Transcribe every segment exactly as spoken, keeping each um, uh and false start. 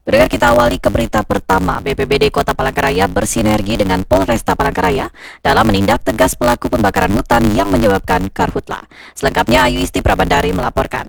Berikut kita awali ke berita pertama. B P B D Kota Palangkaraya bersinergi dengan Polresta Palangkaraya dalam menindak tegas pelaku pembakaran hutan yang menyebabkan karhutla. Selengkapnya Ayu Isti Prabandari melaporkan.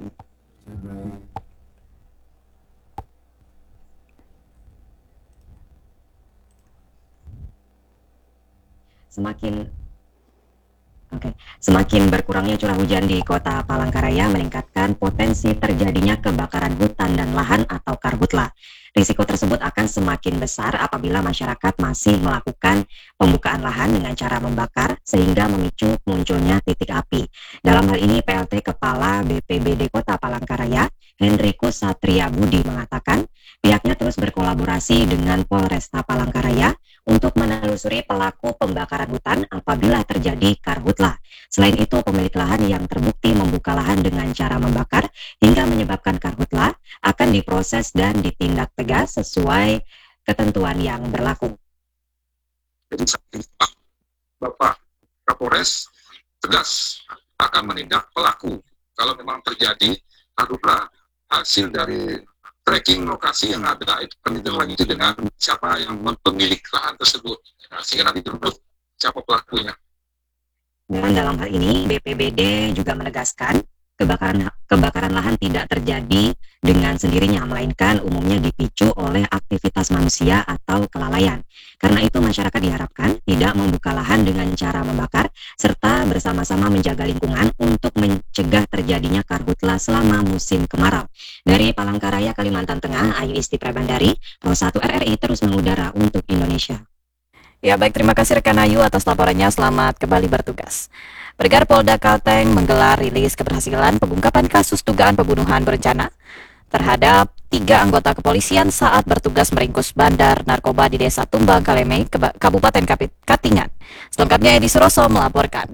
Semakin Oke, semakin berkurangnya curah hujan di Kota Palangkaraya meningkatkan potensi terjadinya kebakaran hutan dan lahan atau karhutla. Risiko tersebut akan semakin besar apabila masyarakat masih melakukan pembukaan lahan dengan cara membakar sehingga memicu munculnya titik api. Dalam hal ini, P L T Kepala B P B D Kota Palangkaraya, Hendrikus Satria Budi mengatakan, pihaknya terus berkolaborasi dengan Polresta Palangkaraya untuk menelusuri pelaku pembakaran hutan apabila terjadi karhutla. Selain itu, pemilik lahan yang terbukti membuka lahan dengan cara membakar hingga menyebabkan karhutla akan diproses dan ditindak tegas sesuai ketentuan yang berlaku. Jadi Bapak Kapolres tegas akan menindak pelaku. Kalau memang terjadi karhutla hasil dari tracking lokasi yang ada, itu lanjuti dengan siapa yang pemilik lahan tersebut, nah, sehingga nanti terus siapa pelakunya. Dan dalam hal ini B P B D juga menegaskan kebakaran kebakaran lahan tidak terjadi dengan sendirinya, melainkan umumnya dipicu oleh aktivitas manusia atau kelalaian. Karena itu masyarakat diharapkan tidak membuka lahan dengan cara membakar serta bersama-sama menjaga lingkungan untuk mencegah terjadinya karhutla selama musim kemarau. Dari Palangkaraya, Kalimantan Tengah, Ayu Isti Prabandari, Pro satu R R I terus mengudara untuk Indonesia. Ya baik, terima kasih rekan Ayu atas laporannya. Selamat kembali bertugas. Bergar Polda Kalteng menggelar rilis keberhasilan pengungkapan kasus dugaan pembunuhan berencana terhadap tiga anggota kepolisian saat bertugas meringkus bandar narkoba di Desa Tumbang Kaleme, Kabupaten Katingan. Selengkapnya Edi Suroso melaporkan.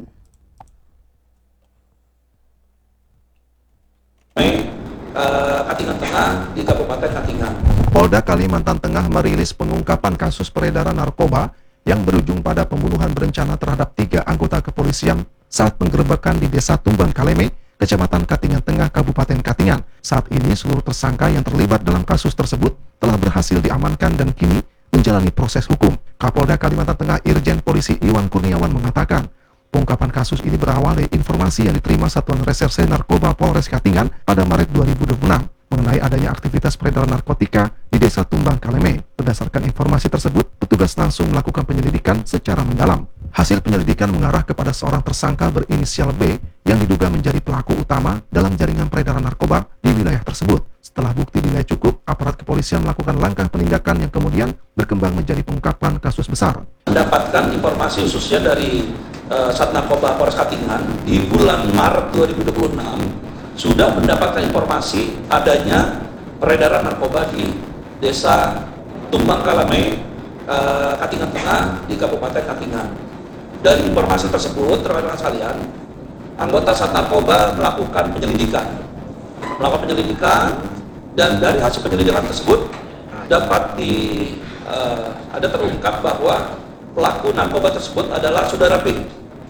Katingan Tengah di Kabupaten Katingan. Polda Kalimantan Tengah merilis pengungkapan kasus peredaran narkoba yang berujung pada pembunuhan berencana terhadap tiga anggota kepolisian saat penggerebekan di Desa Tumbang Kaleme, Kecamatan Katingan Tengah, Kabupaten Katingan. Saat ini seluruh tersangka yang terlibat dalam kasus tersebut telah berhasil diamankan dan kini menjalani proses hukum. Kapolda Kalimantan Tengah Irjen Polisi Iwan Kurniawan mengatakan, pengungkapan kasus ini berawal dari informasi yang diterima Satuan Reserse Narkoba Polres Katingan pada Maret dua ribu dua puluh enam mengenai adanya aktivitas peredaran narkotika di Desa Tumbang Kaleme. Berdasarkan informasi tersebut, petugas langsung melakukan penyelidikan secara mendalam. Hasil penyelidikan mengarah kepada seorang tersangka berinisial B yang diduga menjadi pelaku utama dalam jaringan peredaran narkoba di wilayah tersebut. Setelah bukti dinilai cukup, aparat kepolisian melakukan langkah penindakan yang kemudian berkembang menjadi pengungkapan kasus besar. Mendapatkan informasi khususnya dari uh, Sat Narkoba Polres Katingan di bulan Maret dua ribu dua puluh enam sudah mendapatkan informasi adanya peredaran narkoba di Desa Tumbang Kaleme, uh, Katingan Tengah di Kabupaten Katingan. Dari informasi tersebut, rekan-rekan sekalian, anggota Sat Narkoba melakukan penyelidikan, melakukan penyelidikan, dan dari hasil penyelidikan tersebut dapat di uh, ada terungkap bahwa pelaku narkoba tersebut adalah saudara B.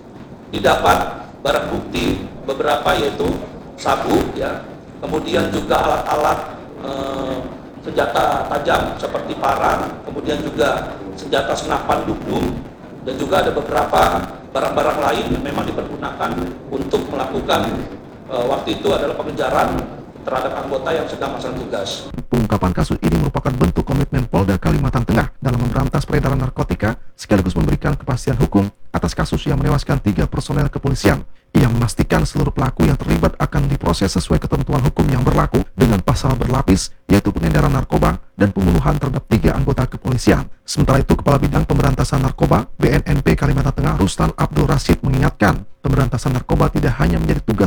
Didapat barang bukti beberapa yaitu sabu, ya, kemudian juga alat-alat uh, senjata tajam seperti parang, kemudian juga senjata senapan dugdung, dan juga ada beberapa barang-barang lain yang memang dipergunakan untuk melakukan uh, waktu itu adalah pengejaran terhadap anggota yang sedang melaksanakan tugas. Pengungkapan kasus ini merupakan bentuk komitmen Polda Kalimantan Tengah dalam memberantas peredaran narkotika sekaligus memberikan kepastian hukum atas kasus yang menewaskan tiga personel kepolisian. Ia memastikan seluruh pelaku yang terlibat akan diproses sesuai ketentuan hukum yang berlaku dengan pasal berlapis, yaitu pengedaran narkoba dan pembunuhan terhadap tiga anggota kepolisian. Sementara itu, Kepala Bidang Pemberantasan Narkoba B N N P Kalimantan Tengah Rustan Abdul Rashid mengingatkan, pemberantasan narkoba tidak hanya menjadi tugas